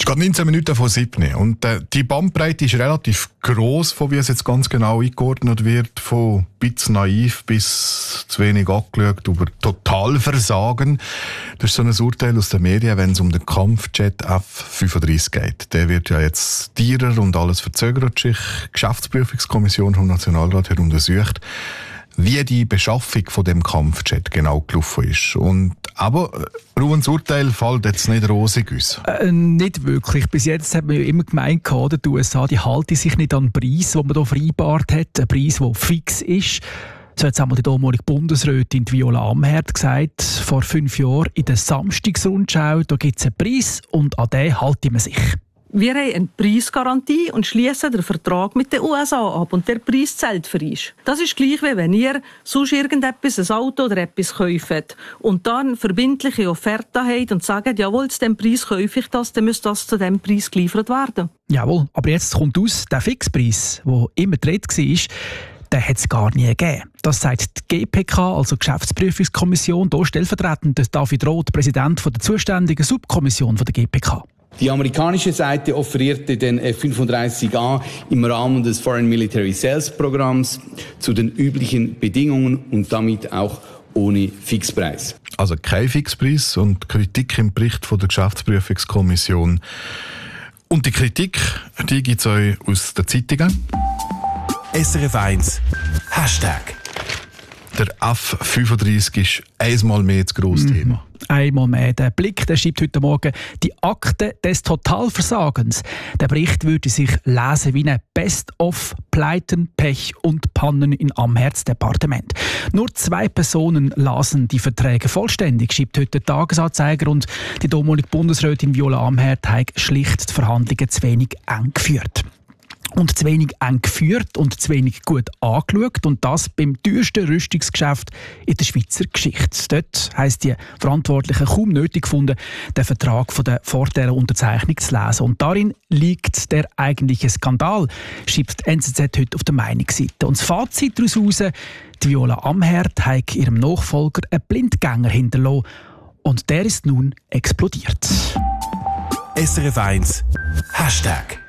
Gerade 19 Minuten vor 7. Und die Bandbreite ist relativ gross, von wie es jetzt ganz genau eingeordnet wird, von ein bisschen naiv bis zu wenig angeschaut, über Totalversagen. Das ist so ein Urteil aus den Medien, wenn es um den Kampfjet F-35 geht. Der wird ja jetzt teurer und alles verzögert sich. Die Geschäftsprüfungskommission vom Nationalrat hat untersucht, wie die Beschaffung von dem Kampfjet genau gelaufen ist. Aber Ruhens Urteil fällt jetzt nicht rosig aus. Nicht wirklich. Bis jetzt hat man ja immer gemeint, die USA die halten sich nicht an den Preis, den man hier vereinbart hat. Ein Preis, der fix ist. So hat einmal die damalige Bundesrätin Viola Amherd gesagt, vor 5 Jahren in der Samstagsrundschau, da gibt es einen Preis und an den halten wir sich. Wir haben eine Preisgarantie und schließen den Vertrag mit den USA ab und der Preis zählt für uns. Das ist gleich, wie wenn ihr sonst irgendetwas, ein Auto oder etwas kauft und dann verbindliche Offerte habt und sagt, jawohl, zu diesem Preis kaufe ich das, dann muss das zu diesem Preis geliefert werden. Jawohl, aber jetzt kommt aus, der Fixpreis, der immer die Rede war, den hat es gar nie gegeben. Das sagt die GPK, also die Geschäftsprüfungskommission, hier stellvertretend David Roth, Präsident der zuständigen Subkommission der GPK. Die amerikanische Seite offerierte den F-35A im Rahmen des Foreign Military Sales Programms zu den üblichen Bedingungen und damit auch ohne Fixpreis. Also kein Fixpreis und Kritik im Bericht von der Geschäftsprüfungskommission. Und die Kritik, die gibt es euch aus den Zeitungen. SRF 1 Hashtag. Der F-35 ist einmal mehr das grosse Thema. Einmal mehr. Der Blick, der schreibt heute Morgen die Akte des Totalversagens. Der Bericht würde sich lesen wie ein Best-of Pleiten, Pech und Pannen in Amherts Departement. Nur 2 Personen lasen die Verträge vollständig, schreibt heute der Tagesanzeiger, und die damalige Bundesrätin Viola Amherd hat schlicht die Verhandlungen zu wenig eng geführt. Und zu wenig eng geführt und zu wenig gut angeschaut. Und das beim teuersten Rüstungsgeschäft in der Schweizer Geschichte. Dort heisst die Verantwortlichen kaum nötig gefunden, den Vertrag vor dieser Unterzeichnung zu lesen. Und darin liegt der eigentliche Skandal, schreibt die NZZ heute auf der Meinungsseite. Und das Fazit daraus: die Viola Amherd hat ihrem Nachfolger einen Blindgänger hinterlassen. Und der ist nun explodiert. SRF 1 Hashtag.